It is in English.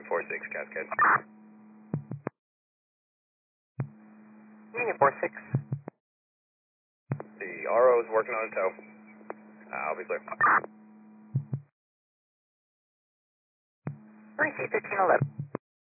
46 Cascade. Union 46. The RO is working on a tow. I'll be clear. Receive 1511.